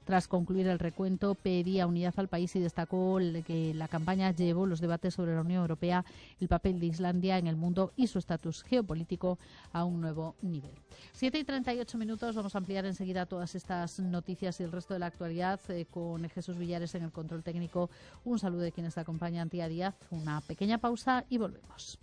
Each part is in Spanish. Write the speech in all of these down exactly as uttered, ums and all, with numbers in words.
Tras concluir el recuento, pedía unidad al país y destacó que la campaña llevó los debates sobre la Unión Europea, el papel de Islandia en el mundo y su estatus geopolítico a un nuevo nivel. siete y treinta y ocho minutos, vamos a ampliar enseguida todas estas noticias y el resto de la actualidad eh, con Jesús Villares en el control técnico. Un saludo de quienes te acompañan, Tía Díaz, una pequeña pausa y volvemos.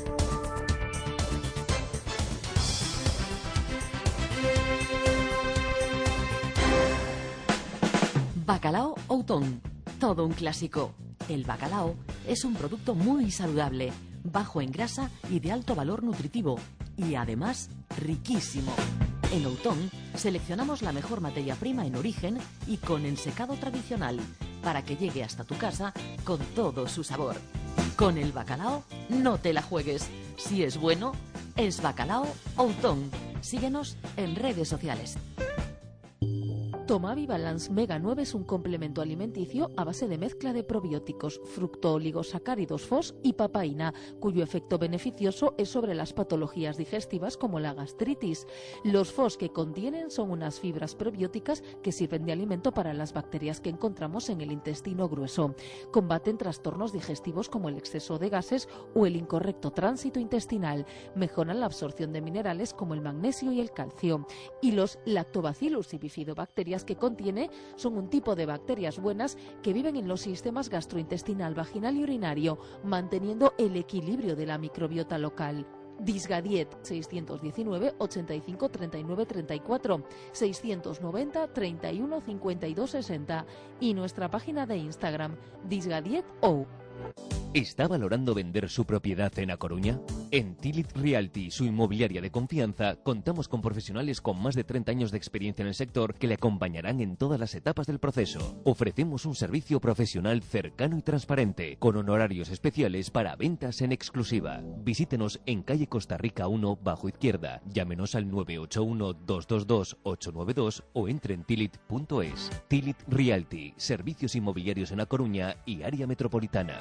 Bacalao Outón, todo un clásico. El bacalao es un producto muy saludable, bajo en grasa y de alto valor nutritivo, y además riquísimo. En Outón seleccionamos la mejor materia prima en origen y con ensecado tradicional, para que llegue hasta tu casa con todo su sabor. Con el bacalao no te la juegues. Si es bueno, es Bacalao Outón. Síguenos en redes sociales. Tomavi Balance Mega nueve es un complemento alimenticio a base de mezcla de probióticos, fructooligosacáridos F O S y papaína, cuyo efecto beneficioso es sobre las patologías digestivas como la gastritis. Los F O S que contienen son unas fibras probióticas que sirven de alimento para las bacterias que encontramos en el intestino grueso. Combaten trastornos digestivos como el exceso de gases o el incorrecto tránsito intestinal. Mejoran la absorción de minerales como el magnesio y el calcio. Y los Lactobacillus y bifidobacterias que contiene son un tipo de bacterias buenas que viven en los sistemas gastrointestinal, vaginal y urinario, manteniendo el equilibrio de la microbiota local. Disgadiet seiscientos diecinueve, ochenta y cinco, treinta y nueve, treinta y cuatro, seiscientos noventa, treinta y uno, cincuenta y dos, sesenta y nuestra página de Instagram, Disgadiet O. ¿Está valorando vender su propiedad en A Coruña? En Tilit Realty, su inmobiliaria de confianza, contamos con profesionales con más de treinta años de experiencia en el sector que le acompañarán en todas las etapas del proceso. Ofrecemos un servicio profesional cercano y transparente, con honorarios especiales para ventas en exclusiva. Visítenos en calle Costa Rica uno, bajo izquierda. Llámenos al nueve ocho uno, dos dos dos, ocho nueve dos o entre en tilit punto es. Tilit Realty, servicios inmobiliarios en A Coruña y área metropolitana.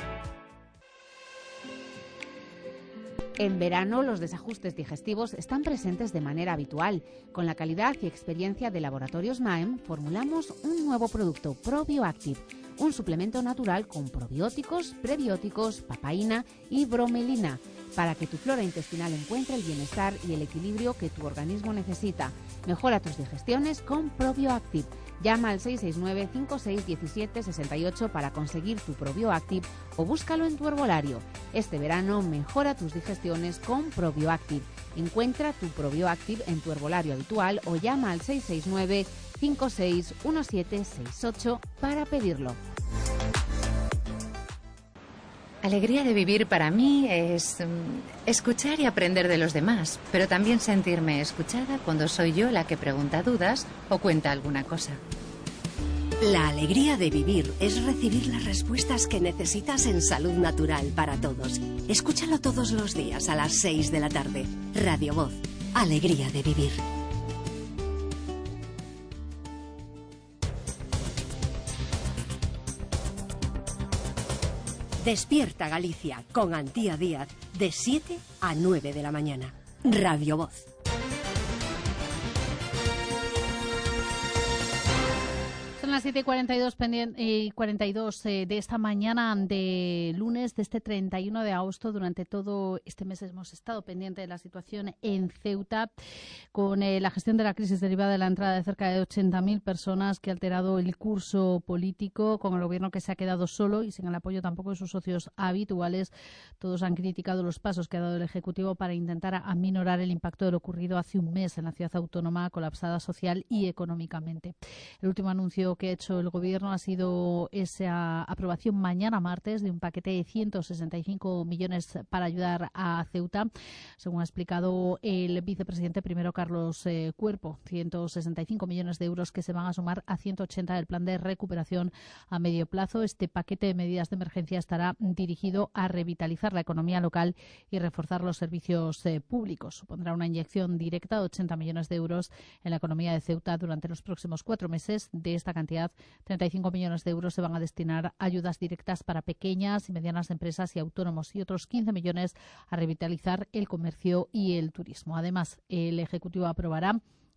En verano, los desajustes digestivos están presentes de manera habitual. Con la calidad y experiencia de Laboratorios Naem, formulamos un nuevo producto, ProbioActive, un suplemento natural con probióticos, prebióticos, papaína y bromelina, para que tu flora intestinal encuentre el bienestar y el equilibrio que tu organismo necesita. Mejora tus digestiones con ProbioActive. Llama al seis seis nueve, cinco seis uno siete, seis ocho para conseguir tu ProbioActive o búscalo en tu herbolario. Este verano mejora tus digestiones con ProbioActive. Encuentra tu ProbioActive en tu herbolario habitual o llama al seis seis nueve, cinco seis uno siete, seis ocho para pedirlo. Alegría de vivir para mí es um, escuchar y aprender de los demás, pero también sentirme escuchada cuando soy yo la que pregunta dudas o cuenta alguna cosa. La alegría de vivir es recibir las respuestas que necesitas en Salud Natural para Todos. Escúchalo todos los días a las seis de la tarde. Radio Voz. Alegría de vivir. Despierta Galicia con Antía Díaz de siete a nueve de la mañana. Radio Voz. Son las siete y cuarenta y dos, y cuarenta y dos eh, de esta mañana de lunes, de este treinta y uno de agosto. Durante todo este mes hemos estado pendientes de la situación en Ceuta, con eh, la gestión de la crisis derivada de la entrada de cerca de ochenta mil personas que ha alterado el curso político, con el gobierno que se ha quedado solo y sin el apoyo tampoco de sus socios habituales. Todos han criticado los pasos que ha dado el Ejecutivo para intentar aminorar el impacto de lo ocurrido hace un mes en la ciudad autónoma, colapsada social y económicamente. El último anuncio que ha hecho el Gobierno ha sido esa aprobación mañana martes de un paquete de ciento sesenta y cinco millones para ayudar a Ceuta, según ha explicado el vicepresidente primero Carlos eh, Cuerpo. ciento sesenta y cinco millones de euros que se van a sumar a ciento ochenta del plan de recuperación a medio plazo. Este paquete de medidas de emergencia estará dirigido a revitalizar la economía local y reforzar los servicios eh, públicos. Supondrá una inyección directa de ochenta millones de euros en la economía de Ceuta durante los próximos cuatro meses. De esta cantidad, treinta y cinco millones de euros se van a destinar a ayudas directas para pequeñas y medianas empresas y autónomos y otros quince millones a revitalizar el comercio y el turismo. Además, el Ejecutivo aprobará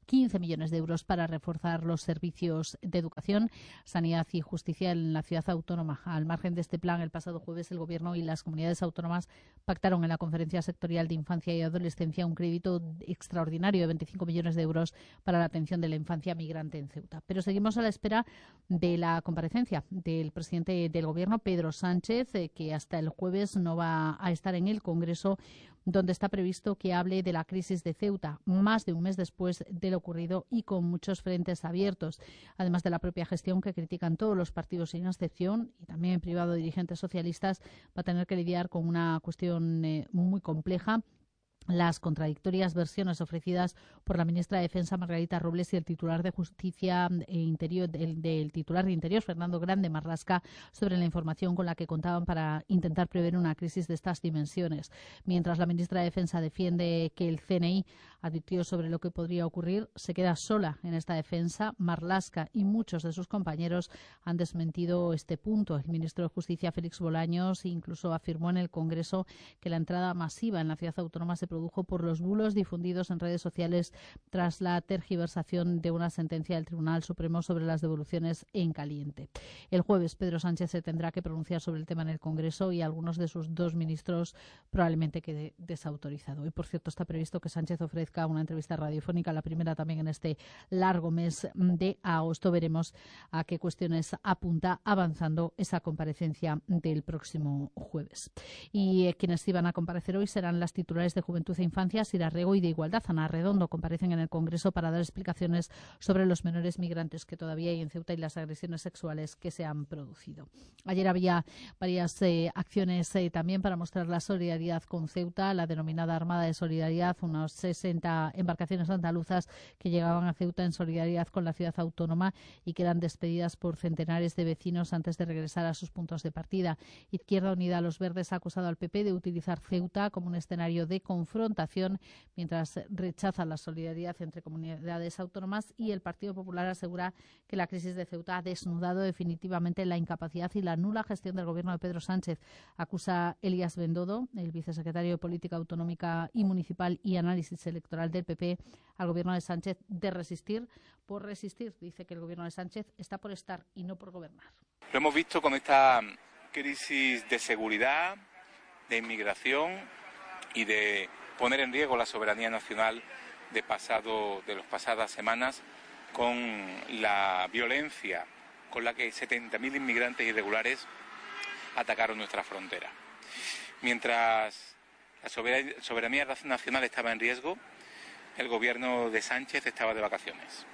quince millones de euros para reforzar los servicios de educación, sanidad y justicia en la ciudad autónoma. Al margen de este plan, el pasado jueves el Gobierno y las comunidades autónomas pactaron en la Conferencia Sectorial de Infancia y Adolescencia un crédito extraordinario de veinticinco millones de euros para la atención de la infancia migrante en Ceuta. Pero seguimos a la espera de la comparecencia del presidente del Gobierno, Pedro Sánchez, eh, que hasta el jueves no va a estar en el Congreso, donde está previsto que hable de la crisis de Ceuta, más de un mes después de lo ocurrido y con muchos frentes abiertos, además de la propia gestión que critican todos los partidos sin excepción, y también en privado dirigentes socialistas, va a tener que lidiar con una cuestión eh, muy compleja. Las contradictorias versiones ofrecidas por la ministra de Defensa, Margarita Robles, y el titular de Justicia e Interior, del, del titular de Interior, Fernando Grande Marlasca, sobre la información con la que contaban para intentar prever una crisis de estas dimensiones. Mientras la ministra de Defensa defiende que el C N I advirtió sobre lo que podría ocurrir, se queda sola en esta defensa. Marlasca y muchos de sus compañeros han desmentido este punto. El ministro de Justicia, Félix Bolaños, incluso afirmó en el Congreso que la entrada masiva en la ciudad autónoma se produjo por los bulos difundidos en redes sociales tras la tergiversación de una sentencia del Tribunal Supremo sobre las devoluciones en caliente. El jueves Pedro Sánchez se tendrá que pronunciar sobre el tema en el Congreso y algunos de sus dos ministros probablemente quede desautorizado. Y por cierto, está previsto que Sánchez ofrezca una entrevista radiofónica, la primera también en este largo mes de agosto. Veremos a qué cuestiones apunta avanzando esa comparecencia del próximo jueves. Y eh, quienes iban a comparecer hoy serán las titulares de Juventud e Infancia, Sira Rego, y de Igualdad, Ana Redondo, comparecen en el Congreso para dar explicaciones sobre los menores migrantes que todavía hay en Ceuta y las agresiones sexuales que se han producido. Ayer había varias eh, acciones eh, también para mostrar la solidaridad con Ceuta, la denominada Armada de Solidaridad, unas sesenta embarcaciones andaluzas que llegaban a Ceuta en solidaridad con la ciudad autónoma y que eran despedidas por centenares de vecinos antes de regresar a sus puntos de partida. Izquierda Unida, Los Verdes, ha acusado al P P de utilizar Ceuta como un escenario de confrontación, mientras rechaza la solidaridad entre comunidades autónomas, y el Partido Popular asegura que la crisis de Ceuta ha desnudado definitivamente la incapacidad y la nula gestión del Gobierno de Pedro Sánchez. Acusa Elías Bendodo, el vicesecretario de Política Autonómica y Municipal y Análisis Electoral del P P, al Gobierno de Sánchez de resistir por resistir. Dice que el Gobierno de Sánchez está por estar y no por gobernar. Lo hemos visto con esta crisis de seguridad, de inmigración y de poner en riesgo la soberanía nacional de, pasado, de las pasadas semanas, con la violencia con la que setenta mil inmigrantes irregulares atacaron nuestra frontera. Mientras la soberanía nacional estaba en riesgo, el gobierno de Sánchez estaba de vacaciones.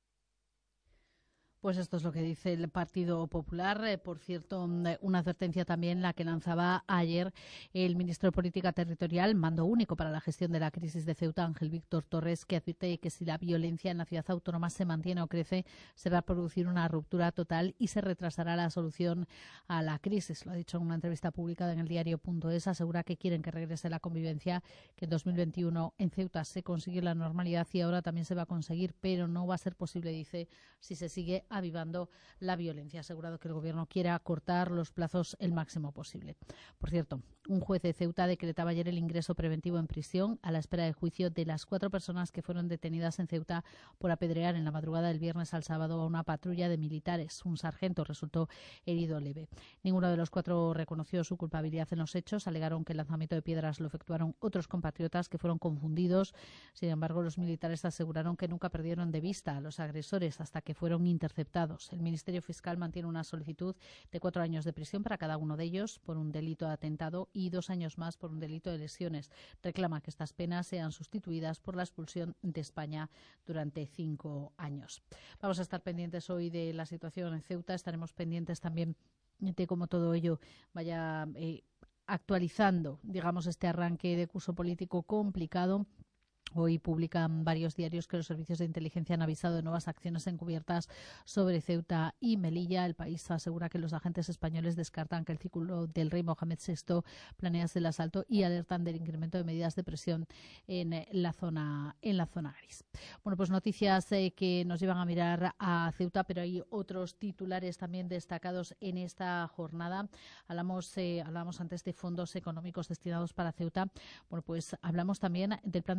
Pues esto es lo que dice el Partido Popular. Eh, por cierto, una advertencia también la que lanzaba ayer el ministro de Política Territorial, mando único para la gestión de la crisis de Ceuta, Ángel Víctor Torres, que advierte que si la violencia en la ciudad autónoma se mantiene o crece, se va a producir una ruptura total y se retrasará la solución a la crisis. Lo ha dicho en una entrevista publicada en el diario punto es. Asegura que quieren que regrese la convivencia, que en dos mil veintiuno en Ceuta se consiguió la normalidad y ahora también se va a conseguir, pero no va a ser posible, dice, si se sigue avivando la violencia. Ha asegurado que el Gobierno quiere acortar los plazos el máximo posible. Por cierto, un juez de Ceuta decretaba ayer el ingreso preventivo en prisión a la espera de juicio de las cuatro personas que fueron detenidas en Ceuta por apedrear en la madrugada del viernes al sábado a una patrulla de militares. Un sargento resultó herido leve. Ninguno de los cuatro reconoció su culpabilidad en los hechos. Alegaron que el lanzamiento de piedras lo efectuaron otros compatriotas que fueron confundidos. Sin embargo, los militares aseguraron que nunca perdieron de vista a los agresores hasta que fueron interceptados. El Ministerio Fiscal mantiene una solicitud de cuatro años de prisión para cada uno de ellos por un delito de atentado y dos años más por un delito de lesiones. Reclama que estas penas sean sustituidas por la expulsión de España durante cinco años. Vamos a estar pendientes hoy de la situación en Ceuta. Estaremos pendientes también de cómo todo ello vaya eh, actualizando, digamos, este arranque de curso político complicado. Hoy publican varios diarios que los servicios de inteligencia han avisado de nuevas acciones encubiertas sobre Ceuta y Melilla. El País asegura que los agentes españoles descartan que el círculo del rey Mohamed sexto planease el asalto y alertan del incremento de medidas de presión en la zona en la zona gris. Bueno, pues noticias eh, que nos llevan a mirar a Ceuta, pero hay otros titulares también destacados en esta jornada. Hablamos, eh, hablamos antes de fondos económicos destinados para Ceuta. Bueno, pues hablamos también del plan de recuperación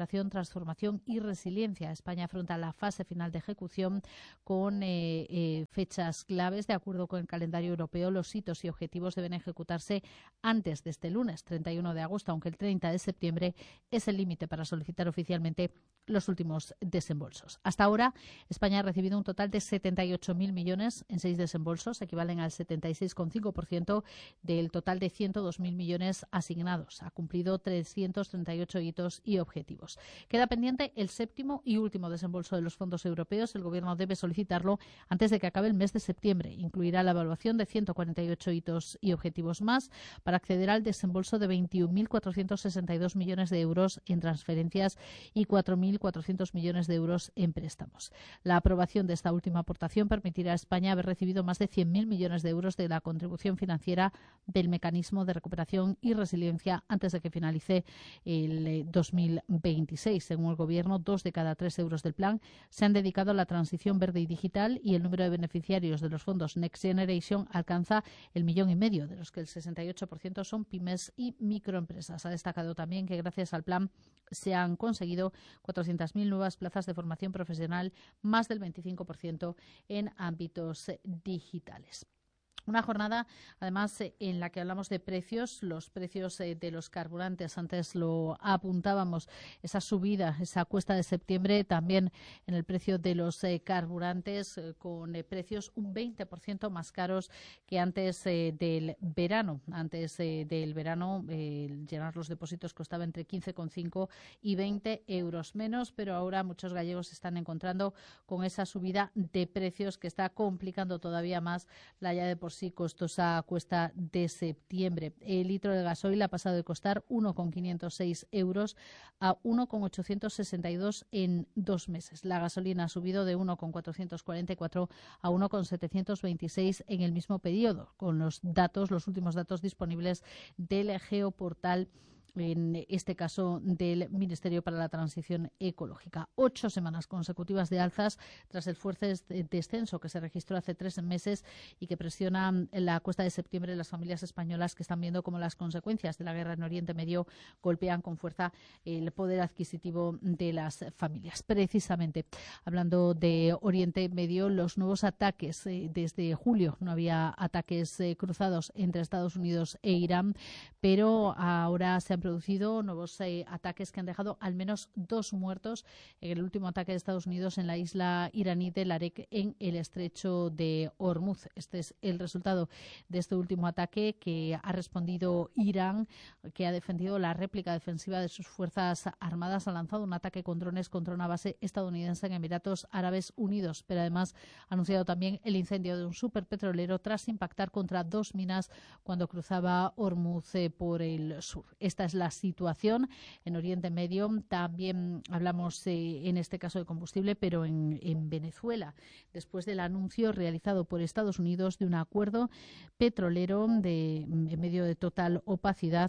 recuperación, transformación y resiliencia. España afronta la fase final de ejecución con eh, eh, fechas claves. De acuerdo con el calendario europeo, los hitos y objetivos deben ejecutarse antes de este lunes, treinta y uno de agosto, aunque el treinta de septiembre es el límite para solicitar oficialmente los últimos desembolsos. Hasta ahora, España ha recibido un total de setenta y ocho mil millones en seis desembolsos, equivalen al setenta y seis coma cinco por ciento del total de ciento dos mil millones asignados. Ha cumplido trescientos treinta y ocho hitos y objetivos. Queda pendiente el séptimo y último desembolso de los fondos europeos. El Gobierno debe solicitarlo antes de que acabe el mes de septiembre. Incluirá la evaluación de ciento cuarenta y ocho hitos y objetivos más para acceder al desembolso de veintiún mil cuatrocientos sesenta y dos millones de euros en transferencias y cuatro mil cuatrocientos millones de euros en préstamos. La aprobación de esta última aportación permitirá a España haber recibido más de cien mil millones de euros de la contribución financiera del Mecanismo de Recuperación y Resiliencia antes de que finalice el dos mil veintiséis. Según el Gobierno, dos de cada tres euros del plan se han dedicado a la transición verde y digital y el número de beneficiarios de los fondos Next Generation alcanza el millón y medio, de los que el sesenta y ocho por ciento son pymes y microempresas. Ha destacado también que gracias al plan se han conseguido cuatrocientas mil nuevas plazas de formación profesional, más del veinticinco por ciento en ámbitos digitales. Una jornada, además, en la que hablamos de precios, los precios de los carburantes. Antes lo apuntábamos, esa subida, esa cuesta de septiembre, también en el precio de los carburantes, con precios un veinte por ciento más caros que antes eh, del verano. Antes eh, del verano, eh, llenar los depósitos costaba entre quince coma cinco y veinte euros menos, pero ahora muchos gallegos se están encontrando con esa subida de precios que está complicando todavía más la ya de por sí costosa cuesta de septiembre. El litro de gasoil ha pasado de costar uno coma quinientos seis euros a uno coma ochocientos sesenta y dos en dos meses. La gasolina ha subido de uno coma cuatrocientos cuarenta y cuatro a uno coma setecientos veintiséis en el mismo periodo, con los datos, los últimos datos disponibles del Geoportal, en este caso del Ministerio para la Transición Ecológica. Ocho semanas consecutivas de alzas tras el fuerte descenso que se registró hace tres meses y que presiona la cuesta de septiembre de las familias españolas, que están viendo cómo las consecuencias de la guerra en Oriente Medio golpean con fuerza el poder adquisitivo de las familias. Precisamente, hablando de Oriente Medio, los nuevos ataques eh, desde julio, no había ataques eh, cruzados entre Estados Unidos e Irán, pero ahora se han producido nuevos eh, ataques que han dejado al menos dos muertos en el último ataque de Estados Unidos en la isla iraní de Larek, en el estrecho de Hormuz. Este es el resultado de este último ataque que ha respondido Irán, que ha defendido la réplica defensiva de sus fuerzas armadas. Ha lanzado un ataque con drones contra una base estadounidense en Emiratos Árabes Unidos, pero además ha anunciado también el incendio de un superpetrolero tras impactar contra dos minas cuando cruzaba Hormuz eh, por el sur. Esta es la situación en Oriente Medio. También hablamos eh, en este caso de combustible, pero en, en Venezuela, después del anuncio realizado por Estados Unidos de un acuerdo petrolero de, en medio de total opacidad,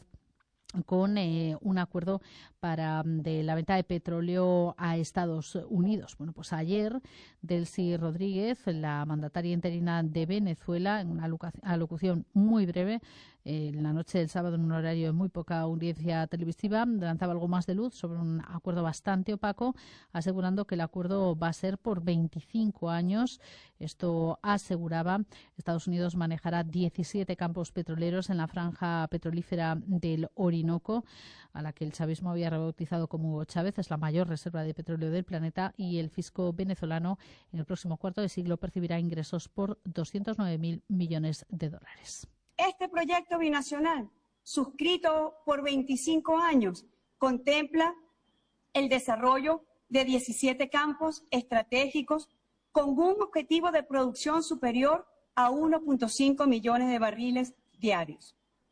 con eh, un acuerdo para de la venta de petróleo a Estados Unidos. Bueno, pues ayer Delcy Rodríguez, la mandataria interina de Venezuela, en una alocución muy breve, eh, en la noche del sábado, en un horario de muy poca audiencia televisiva, lanzaba algo más de luz sobre un acuerdo bastante opaco, asegurando que el acuerdo va a ser por veinticinco años. Esto aseguraba. Estados Unidos manejará diecisiete campos petroleros en la franja petrolífera del Orinoco, a la que el chavismo había rebautizado como Hugo Chávez. Es la mayor reserva de petróleo del planeta, y el fisco venezolano en el próximo cuarto de siglo percibirá ingresos por doscientos nueve mil millones de dólares. Este proyecto binacional, suscrito por veinticinco años, contempla el desarrollo de diecisiete campos estratégicos con un objetivo de producción superior a uno punto cinco millones de barriles diarios.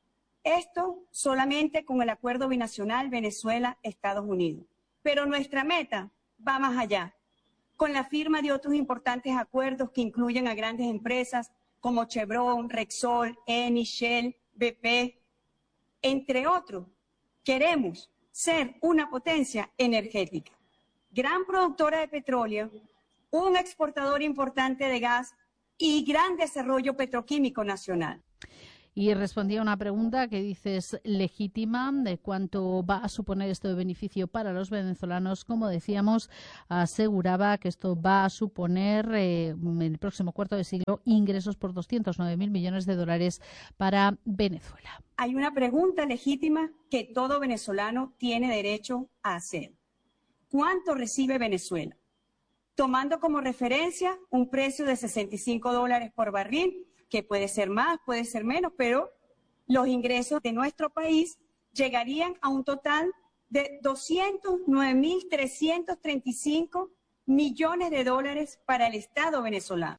Esto solamente con el acuerdo binacional Venezuela-Estados Unidos. Pero nuestra meta va más allá, con la firma de otros importantes acuerdos que incluyen a grandes empresas como Chevron, Repsol, Eni, Shell, B P, entre otros. Queremos ser una potencia energética, gran productora de petróleo, un exportador importante de gas y gran desarrollo petroquímico nacional. Y respondía a una pregunta que dices legítima de cuánto va a suponer esto de beneficio para los venezolanos. Como decíamos, aseguraba que esto va a suponer eh, en el próximo cuarto de siglo ingresos por doscientos nueve mil millones de dólares para Venezuela. Hay una pregunta legítima que todo venezolano tiene derecho a hacer. ¿Cuánto recibe Venezuela? Tomando como referencia un precio de sesenta y cinco dólares por barril, que puede ser más, puede ser menos, pero los ingresos de nuestro país llegarían a un total de doscientos nueve mil trescientos treinta y cinco millones de dólares para el Estado venezolano.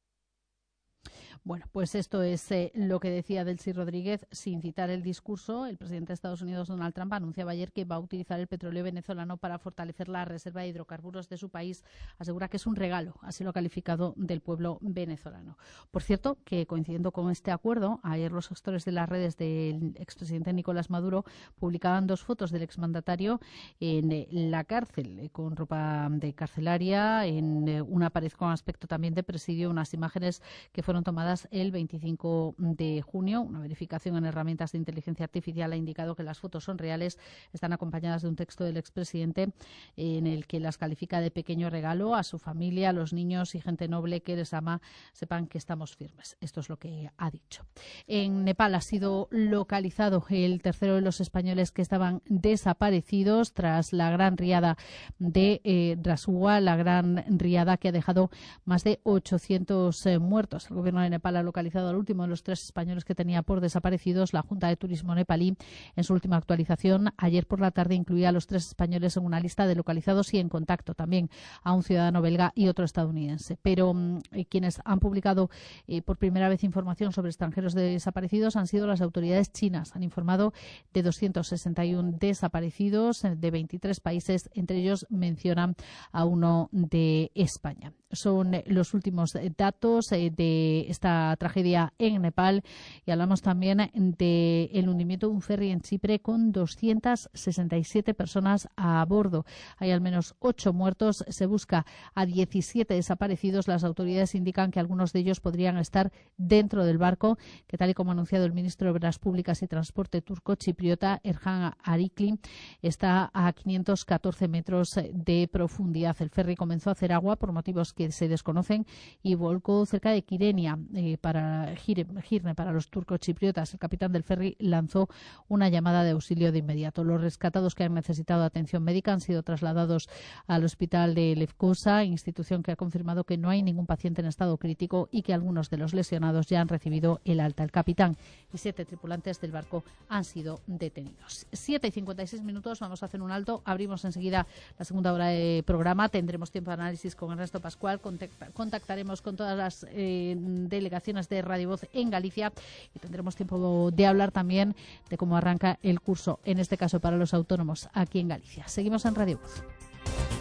Bueno, pues esto es eh, lo que decía Delcy Rodríguez sin citar el discurso. El presidente de Estados Unidos, Donald Trump, anunciaba ayer que va a utilizar el petróleo venezolano para fortalecer la reserva de hidrocarburos de su país. Asegura que es un regalo, así lo ha calificado, del pueblo venezolano. Por cierto, que coincidiendo con este acuerdo, ayer los gestores de las redes del expresidente Nicolás Maduro publicaban dos fotos del exmandatario en eh, la cárcel, eh, con ropa de carcelaria, en eh, una pared con aspecto también de presidio, unas imágenes que fueron tomadas el veinticinco de junio. Una verificación en herramientas de inteligencia artificial ha indicado que las fotos son reales. Están acompañadas de un texto del expresidente en el que las califica de pequeño regalo a su familia, a los niños y gente noble que les ama. Sepan que estamos firmes. Esto es lo que ha dicho. En Nepal ha sido localizado el tercero de los españoles que estaban desaparecidos tras la gran riada de eh, Rasuwa, la gran riada que ha dejado más de ochocientos eh, muertos. El gobierno de Nepal ha localizado al último de los tres españoles que tenía por desaparecidos. La Junta de Turismo nepalí, en su última actualización, ayer por la tarde, incluía a los tres españoles en una lista de localizados y en contacto también a un ciudadano belga y otro estadounidense. Pero eh, quienes han publicado eh, por primera vez información sobre extranjeros desaparecidos han sido las autoridades chinas. Han informado de doscientos sesenta y uno desaparecidos de veintitrés países. Entre ellos mencionan a uno de España. Son los últimos datos eh, de esta tragedia en Nepal, y hablamos también del hundimiento de un ferry en Chipre con doscientas sesenta y siete personas a bordo. Hay al menos ocho muertos, se busca a diecisiete desaparecidos. Las autoridades indican que algunos de ellos podrían estar dentro del barco, que tal y como ha anunciado el ministro de Obras Públicas y Transporte turco chipriota, Erhan Arikli, está a quinientos catorce metros de profundidad. El ferry comenzó a hacer agua por motivos que se desconocen y volcó cerca de Kyrenia, eh, para Girne, para los turcos chipriotas. El capitán del ferry lanzó una llamada de auxilio de inmediato. Los rescatados que han necesitado atención médica han sido trasladados al hospital de Lefkosa, institución que ha confirmado que no hay ningún paciente en estado crítico y que algunos de los lesionados ya han recibido el alta. El capitán y siete tripulantes del barco han sido detenidos. siete y cincuenta y seis minutos, vamos a hacer un alto. Abrimos enseguida la segunda hora de programa. Tendremos tiempo de análisis con Ernesto Pascual. Contacta, contactaremos con todas las eh, delegaciones de Radio Voz en Galicia y tendremos tiempo de hablar también de cómo arranca el curso, en este caso para los autónomos aquí en Galicia. Seguimos en Radio Voz.